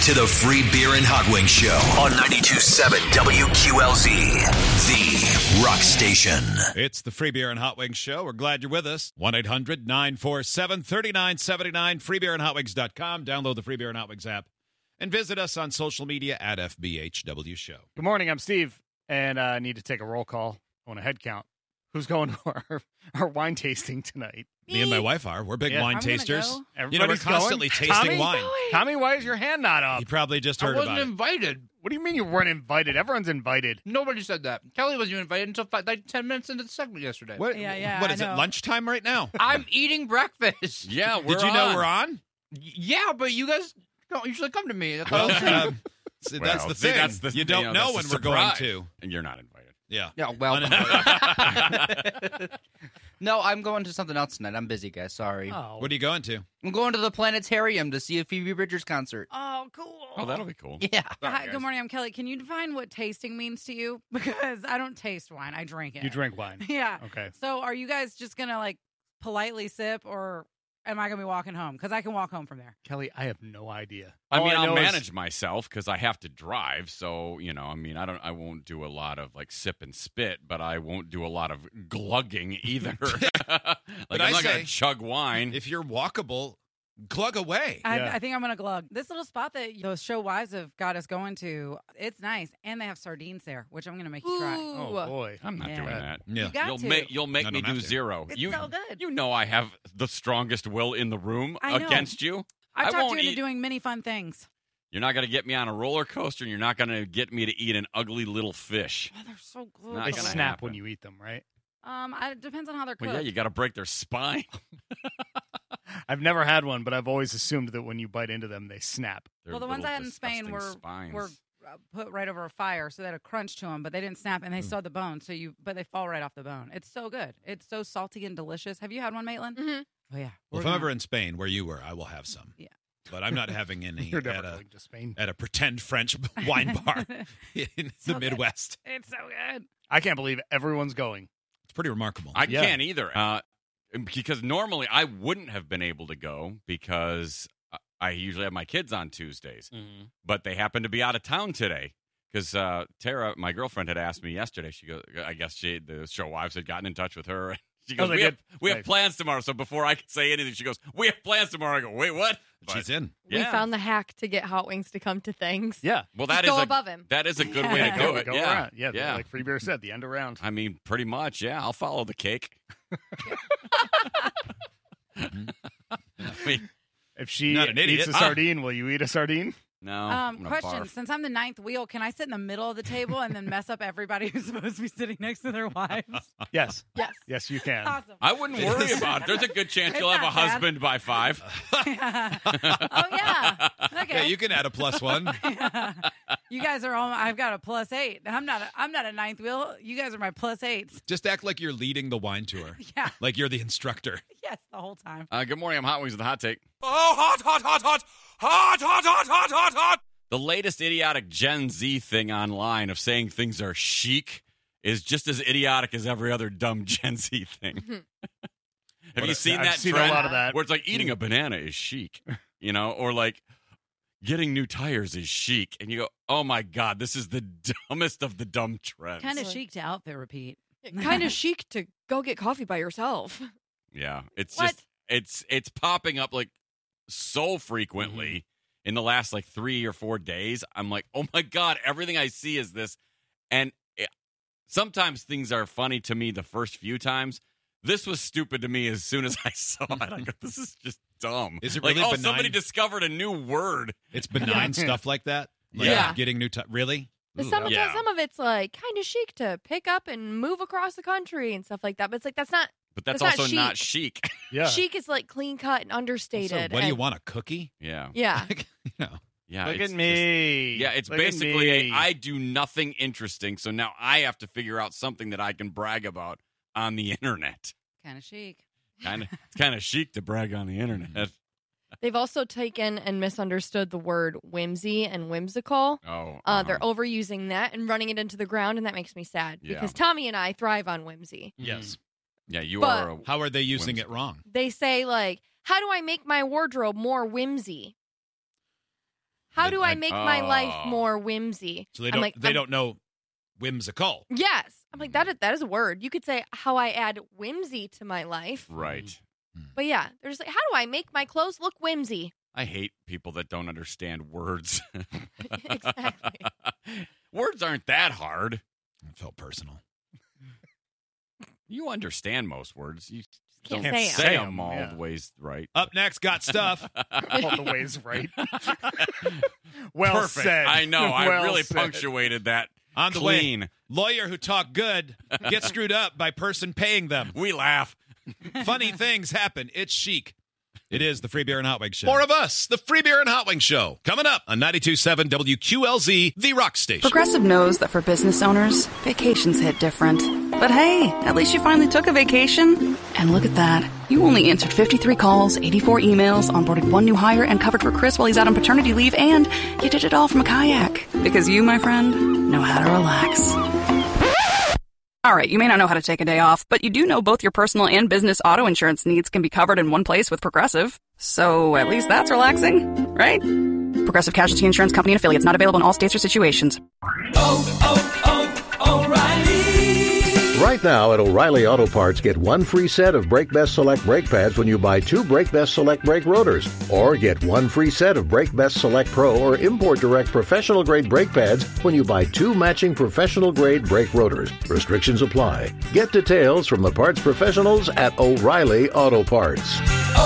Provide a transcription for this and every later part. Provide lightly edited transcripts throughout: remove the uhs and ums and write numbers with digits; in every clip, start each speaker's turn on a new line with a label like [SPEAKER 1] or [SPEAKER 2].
[SPEAKER 1] to the Free Beer and Hot Wings Show on 92.7 WQLZ, the rock station.
[SPEAKER 2] It's the Free Beer and Hot Wings Show. We're glad you're with us. 1-800-947-3979, freebeerandhotwings.com. Download the Free Beer and Hot Wings app and visit us on social media at FBHW Show.
[SPEAKER 3] Good morning, I'm Steve, and I need to take a roll call on a head count. Who's going to our wine tasting tonight?
[SPEAKER 2] Me and my wife are. We're big wine tasters.
[SPEAKER 3] Go.
[SPEAKER 2] You know, we're constantly tasting
[SPEAKER 3] Tommy?
[SPEAKER 2] wine.
[SPEAKER 3] Tommy, why is your hand not up?
[SPEAKER 2] He probably just heard
[SPEAKER 4] I
[SPEAKER 2] about
[SPEAKER 4] wasn't
[SPEAKER 2] it.
[SPEAKER 4] invited.
[SPEAKER 3] What do you mean you weren't invited? Everyone's invited.
[SPEAKER 4] Nobody said that. Kelly wasn't even invited until like 10 minutes into the segment yesterday.
[SPEAKER 2] What,
[SPEAKER 5] Yeah,
[SPEAKER 2] what
[SPEAKER 5] I
[SPEAKER 2] is it,
[SPEAKER 5] know.
[SPEAKER 2] lunchtime right now?
[SPEAKER 4] I'm eating breakfast.
[SPEAKER 6] Yeah,
[SPEAKER 2] Did you know we're on?
[SPEAKER 4] Yeah, but you guys don't usually come to me. That's
[SPEAKER 2] Well,
[SPEAKER 4] all I'm saying.
[SPEAKER 2] see,
[SPEAKER 6] Well,
[SPEAKER 2] that's the
[SPEAKER 6] see,
[SPEAKER 2] thing.
[SPEAKER 6] that's the
[SPEAKER 2] you
[SPEAKER 6] thing,
[SPEAKER 2] don't
[SPEAKER 6] you know,
[SPEAKER 2] know when
[SPEAKER 6] that's the
[SPEAKER 2] we're going
[SPEAKER 6] surprise.
[SPEAKER 2] to.
[SPEAKER 6] And you're not invited.
[SPEAKER 2] Yeah.
[SPEAKER 4] Yeah, well.
[SPEAKER 2] Uninvited.
[SPEAKER 4] No, I'm going to something else tonight. I'm busy, guys. Sorry.
[SPEAKER 3] Oh.
[SPEAKER 2] What are you going to?
[SPEAKER 4] I'm going to the Planetarium to see a Phoebe Bridgers concert.
[SPEAKER 5] Oh, cool.
[SPEAKER 6] Oh, that'll be cool.
[SPEAKER 4] Yeah.
[SPEAKER 5] Hi, good morning. I'm Kelly. Can you define what tasting means to you? Because I don't taste wine. I drink it.
[SPEAKER 3] You drink wine.
[SPEAKER 5] Yeah.
[SPEAKER 3] Okay.
[SPEAKER 5] So are you guys just going to like politely sip or am I going to be walking home? Because I can walk home from there.
[SPEAKER 3] Kelly, I have no idea.
[SPEAKER 6] I
[SPEAKER 3] All
[SPEAKER 6] mean,
[SPEAKER 3] know
[SPEAKER 6] I'll
[SPEAKER 3] is-
[SPEAKER 6] manage myself because I have to drive. So, you know, I mean, I won't do a lot of like sip and spit, but I won't do a lot of glugging either. Like,
[SPEAKER 2] I
[SPEAKER 6] I'm not
[SPEAKER 2] say-
[SPEAKER 6] going to chug wine.
[SPEAKER 2] If you're walkable, glug away.
[SPEAKER 3] Yeah.
[SPEAKER 5] I think I'm going to glug. This little spot that those show wives have got us going to, it's nice. And they have sardines there, which I'm going to make you try.
[SPEAKER 3] Oh, boy.
[SPEAKER 6] I'm not
[SPEAKER 5] Yeah.
[SPEAKER 6] doing that.
[SPEAKER 2] Yeah.
[SPEAKER 5] You got
[SPEAKER 6] You'll
[SPEAKER 5] to.
[SPEAKER 6] make
[SPEAKER 2] I
[SPEAKER 6] me
[SPEAKER 2] don't
[SPEAKER 6] do
[SPEAKER 2] have to.
[SPEAKER 6] zero.
[SPEAKER 5] It's
[SPEAKER 6] you,
[SPEAKER 5] so good.
[SPEAKER 6] You know I have the strongest will in the room
[SPEAKER 5] I know.
[SPEAKER 6] against you.
[SPEAKER 5] I've
[SPEAKER 6] I
[SPEAKER 5] talked
[SPEAKER 6] won't
[SPEAKER 5] you into
[SPEAKER 6] eat-
[SPEAKER 5] doing many fun things.
[SPEAKER 6] You're not going to get me on a roller coaster, and you're not going to get me to eat an ugly little fish.
[SPEAKER 5] Oh, they're so good.
[SPEAKER 6] Not
[SPEAKER 3] They
[SPEAKER 6] gonna
[SPEAKER 3] snap
[SPEAKER 6] happen.
[SPEAKER 3] when you eat them, right?
[SPEAKER 5] It depends on how they're cooked.
[SPEAKER 6] Well, yeah, you got to break their spine.
[SPEAKER 3] I've never had one, but I've always assumed that when you bite into them, they snap.
[SPEAKER 6] Their
[SPEAKER 5] Well, the ones
[SPEAKER 6] little
[SPEAKER 5] I had in Spain
[SPEAKER 6] disgusting
[SPEAKER 5] were
[SPEAKER 6] spines.
[SPEAKER 5] put right over a fire, so they had a crunch to them, but they didn't snap, and they still had the bone. But they fall right off the bone. It's so good. It's so salty and delicious. Have you had one, Maitland?
[SPEAKER 7] Mhm.
[SPEAKER 5] Oh yeah.
[SPEAKER 2] Well, if I'm ever in Spain, where you were, I will have some.
[SPEAKER 5] Yeah.
[SPEAKER 2] But I'm not having any
[SPEAKER 3] You're never
[SPEAKER 2] at
[SPEAKER 3] going to Spain.
[SPEAKER 2] a pretend French wine bar in
[SPEAKER 5] So
[SPEAKER 2] the
[SPEAKER 5] good.
[SPEAKER 2] Midwest.
[SPEAKER 5] It's so good.
[SPEAKER 3] I can't believe everyone's going.
[SPEAKER 2] It's pretty remarkable.
[SPEAKER 6] I
[SPEAKER 3] Yeah.
[SPEAKER 6] can't either. Because normally I wouldn't have been able to go because I usually have my kids on Tuesdays. But they happen to be out of town today. Because Tara, my girlfriend, had asked me yesterday. She goes, I guess the show wives had gotten in touch with her. She goes,
[SPEAKER 3] they
[SPEAKER 6] we
[SPEAKER 3] did?
[SPEAKER 6] have
[SPEAKER 3] Nice.
[SPEAKER 6] plans tomorrow. So before I could say anything, she goes, we have plans tomorrow. I go, wait, what? But,
[SPEAKER 2] She's in.
[SPEAKER 7] We
[SPEAKER 6] yeah.
[SPEAKER 7] found the hack to get Hot Wings to come to things.
[SPEAKER 3] Yeah.
[SPEAKER 6] Well,
[SPEAKER 7] Just
[SPEAKER 6] that is
[SPEAKER 7] go
[SPEAKER 6] a,
[SPEAKER 7] above him.
[SPEAKER 6] That is a good way to do it.
[SPEAKER 3] Go
[SPEAKER 6] yeah.
[SPEAKER 3] around. Yeah, like Free Beer said, the end around.
[SPEAKER 6] I mean, pretty much. Yeah, I'll follow the cake. I mean,
[SPEAKER 3] If she
[SPEAKER 2] Not an idiot.
[SPEAKER 3] eats a sardine, will you eat a sardine?
[SPEAKER 6] no. I'm gonna
[SPEAKER 5] Question:
[SPEAKER 6] barf.
[SPEAKER 5] Since I'm the ninth wheel, can I sit in the middle of the table and then mess up everybody who's supposed to be sitting next to their wives?
[SPEAKER 3] Yes.
[SPEAKER 7] Yes.
[SPEAKER 3] Yes, you can.
[SPEAKER 5] Awesome.
[SPEAKER 6] I wouldn't worry about it. There's a good chance
[SPEAKER 5] It's
[SPEAKER 6] you'll have a
[SPEAKER 5] not bad.
[SPEAKER 6] husband by 5.
[SPEAKER 5] Oh yeah. Okay.
[SPEAKER 2] Yeah, you can add a +1.
[SPEAKER 5] You guys are all. I've got a +8. I'm not a ninth wheel. You guys are my +8s.
[SPEAKER 2] Just act like you're leading the wine tour.
[SPEAKER 5] Yeah.
[SPEAKER 2] Like you're the instructor.
[SPEAKER 5] Yes, the whole time.
[SPEAKER 6] Good morning. I'm Hot Wings with the Hot Take.
[SPEAKER 1] Oh, hot, hot, hot, hot, hot, hot, hot, hot, hot, hot.
[SPEAKER 6] The latest idiotic Gen Z thing online of saying things are chic is just as idiotic as every other dumb Gen Z thing. Have you seen
[SPEAKER 3] I've
[SPEAKER 6] that
[SPEAKER 3] seen
[SPEAKER 6] trend?
[SPEAKER 3] a lot of that.
[SPEAKER 6] Where it's like eating a banana is chic, you know, or like getting new tires is chic. And you go, oh my God, this is the dumbest of the dumb trends.
[SPEAKER 5] Kind of chic to outfit repeat.
[SPEAKER 7] Kind of chic to go get coffee by yourself.
[SPEAKER 6] Yeah, it's
[SPEAKER 7] What?
[SPEAKER 6] just it's popping up like so frequently in the last like 3 or 4 days. I'm like, oh my God, everything I see is this. And sometimes things are funny to me the first few times. This was stupid to me as soon as I saw it. I go, this is just dumb.
[SPEAKER 2] Is it
[SPEAKER 6] like,
[SPEAKER 2] really
[SPEAKER 6] oh,
[SPEAKER 2] benign?
[SPEAKER 6] somebody discovered a new word.
[SPEAKER 2] It's benign stuff like that. Like
[SPEAKER 6] Yeah.
[SPEAKER 2] Getting new really?
[SPEAKER 7] But
[SPEAKER 2] Ooh,
[SPEAKER 7] some of
[SPEAKER 6] Yeah.
[SPEAKER 7] some of it's like kind of chic to pick up and move across the country and stuff like that. But it's like that's not
[SPEAKER 6] But that's
[SPEAKER 7] That's not
[SPEAKER 6] also not chic.
[SPEAKER 3] Yeah.
[SPEAKER 7] chic. Is like clean cut and
[SPEAKER 2] So
[SPEAKER 7] understated.
[SPEAKER 2] what do you
[SPEAKER 7] and-
[SPEAKER 2] want, a cookie?
[SPEAKER 6] Yeah.
[SPEAKER 7] Yeah.
[SPEAKER 2] You know.
[SPEAKER 6] Yeah.
[SPEAKER 3] Look
[SPEAKER 6] it's
[SPEAKER 3] at me.
[SPEAKER 6] Yeah, it's
[SPEAKER 3] Look at
[SPEAKER 6] basically
[SPEAKER 3] me.
[SPEAKER 6] I do nothing interesting, so now I have to figure out something that I can brag about on the internet.
[SPEAKER 5] Kind of chic.
[SPEAKER 6] It's kind of chic to brag on the internet.
[SPEAKER 7] They've also taken and misunderstood the word whimsy and whimsical.
[SPEAKER 6] Oh,
[SPEAKER 7] They're overusing that and running it into the ground, and that makes me sad
[SPEAKER 6] Yeah.
[SPEAKER 7] because Tommy and I thrive on whimsy.
[SPEAKER 2] Yes.
[SPEAKER 6] yeah, you
[SPEAKER 7] but-
[SPEAKER 6] are.
[SPEAKER 2] How are they using it
[SPEAKER 6] Whimsical.
[SPEAKER 2] wrong?
[SPEAKER 7] They say like, "How do I make my wardrobe more whimsy?" how do I make my life more whimsy?
[SPEAKER 2] So they don't they don't know whimsical.
[SPEAKER 7] Yes. I'm like, that is a word. You could say how I add whimsy to my life.
[SPEAKER 6] Right.
[SPEAKER 7] But yeah, they're just like, how do I make my clothes look whimsy?
[SPEAKER 6] I hate people that don't understand words.
[SPEAKER 7] Exactly.
[SPEAKER 6] Words aren't that hard.
[SPEAKER 2] It felt personal.
[SPEAKER 6] You understand most words. You
[SPEAKER 7] Can't
[SPEAKER 6] don't
[SPEAKER 7] say 'em.
[SPEAKER 6] say them all
[SPEAKER 3] Yeah.
[SPEAKER 6] the ways right.
[SPEAKER 2] Up next, got stuff.
[SPEAKER 3] All the ways right. Well
[SPEAKER 2] Perfect.
[SPEAKER 3] said.
[SPEAKER 6] I know. I
[SPEAKER 3] Well
[SPEAKER 6] really
[SPEAKER 3] said.
[SPEAKER 6] punctuated that.
[SPEAKER 2] On the
[SPEAKER 6] clean.
[SPEAKER 2] way, lawyer who talk good gets screwed up by person paying them.
[SPEAKER 6] We laugh.
[SPEAKER 2] Funny things happen. It's chic. It is the Free Beer and Hot Wings Show. More of us, the Free Beer and Hot Wings Show. Coming up on 92.7 WQLZ, the Rock Station.
[SPEAKER 8] Progressive knows that for business owners, vacations hit different. But hey, at least you finally took a vacation. And look at that. You only answered 53 calls, 84 emails, onboarded one new hire, and covered for Chris while he's out on paternity leave, and you did it all from a kayak. Because you, my friend, know how to relax. All right, you may not know how to take a day off, but you do know both your personal and business auto insurance needs can be covered in one place with Progressive. So at least that's relaxing, right? Progressive Casualty Insurance Company and affiliates, not available in all states or situations.
[SPEAKER 9] Right now at O'Reilly Auto Parts, get one free set of Brake Best Select brake pads when you buy 2 Brake Best Select brake rotors. Or get one free set of Brake Best Select Pro or Import Direct professional grade brake pads when you buy 2 matching professional grade brake rotors. Restrictions apply. Get details from the parts professionals at O'Reilly Auto Parts.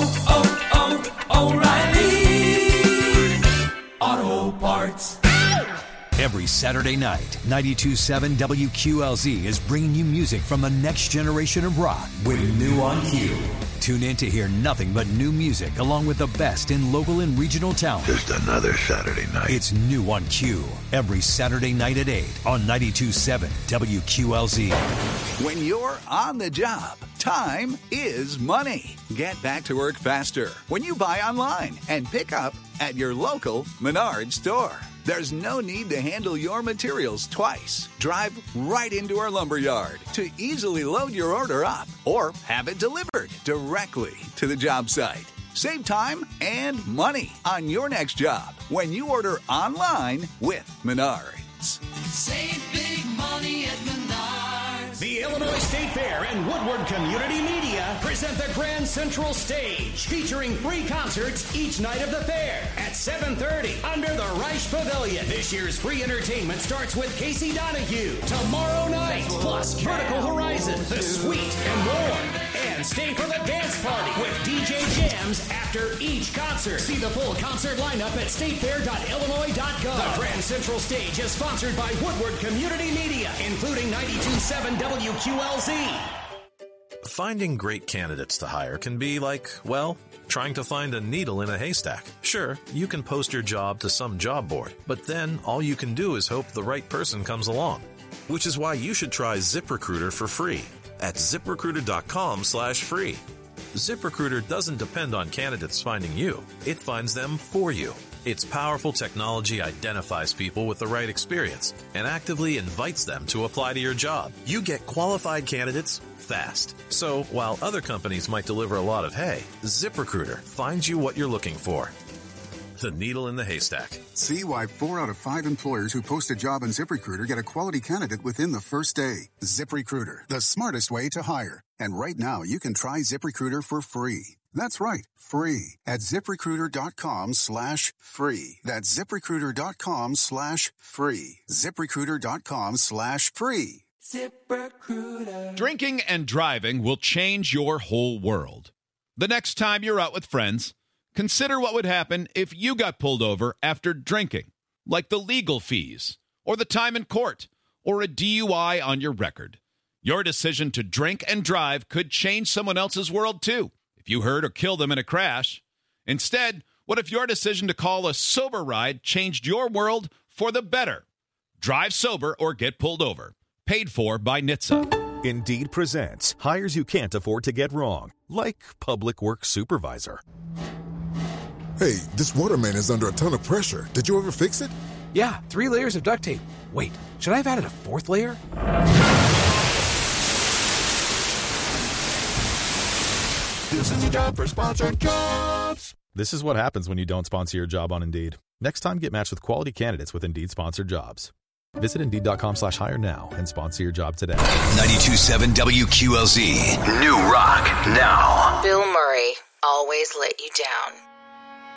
[SPEAKER 1] O'Reilly Auto Parts. Every Saturday night, 92.7 WQLZ is bringing you music from the next generation of rock with New on Q. Tune in to hear nothing but new music along with the best in local and regional talent.
[SPEAKER 10] Just another Saturday night.
[SPEAKER 1] It's New on Q every Saturday night at 8 on 92.7 WQLZ.
[SPEAKER 11] When you're on the job, time is money. Get back to work faster when you buy online and pick up at your local Menards store. There's no need to handle your materials twice. Drive right into our lumberyard to easily load your order up or have it delivered directly to the job site. Save time and money on your next job when you order online with Menards.
[SPEAKER 12] Save big money at Menards.
[SPEAKER 13] The Illinois State Fair and Woodward Community Media present the Grand Central Stage, featuring free concerts each night of the fair at 7:30 under the Reich Pavilion. This year's free entertainment starts with Casey Donahue tomorrow night, plus Vertical Horizon, The Sweet, and more. And stay for the dance party with DJ Jams after each concert. See the full concert lineup at statefair.illinois.gov. The Grand Central Stage is sponsored by Woodward Community Media, including 92.7 WQLZ.
[SPEAKER 14] Finding great candidates to hire can be like, well, trying to find a needle in a haystack. Sure, you can post your job to some job board, but then all you can do is hope the right person comes along. Which is why you should try ZipRecruiter for free at ZipRecruiter.com/free. ZipRecruiter doesn't depend on candidates finding you. It finds them for you. Its powerful technology identifies people with the right experience and actively invites them to apply to your job. You get qualified candidates fast. So while other companies might deliver a lot of hay, ZipRecruiter finds you what you're looking for. The needle in the haystack.
[SPEAKER 15] See why 4 out of 5 employers who post a job on ZipRecruiter get a quality candidate within the first day. ZipRecruiter, the smartest way to hire. And right now, you can try ZipRecruiter for free. That's right, free at ZipRecruiter.com/free. That's ZipRecruiter.com/free. ZipRecruiter.com/free.
[SPEAKER 12] ZipRecruiter.
[SPEAKER 2] Drinking and driving will change your whole world. The next time you're out with friends, consider what would happen if you got pulled over after drinking, like the legal fees, or the time in court, or a DUI on your record. Your decision to drink and drive could change someone else's world, too, if you hurt or kill them in a crash. Instead, what if your decision to call a sober ride changed your world for the better? Drive sober or get pulled over. Paid for by NHTSA.
[SPEAKER 16] Indeed presents hires you can't afford to get wrong, like public works supervisor.
[SPEAKER 17] Hey, this waterman is under a ton of pressure. Did you ever fix it?
[SPEAKER 18] Yeah, 3 layers of duct tape. Wait, should I have added a 4th layer?
[SPEAKER 17] This is a job for Sponsored Jobs.
[SPEAKER 10] This is what happens when you don't sponsor your job on Indeed. Next time, get matched with quality candidates with Indeed-sponsored jobs. Visit Indeed.com/hire now and sponsor your job today.
[SPEAKER 1] 92.7 WQLZ. New Rock now.
[SPEAKER 19] Bill Murray, always let you down.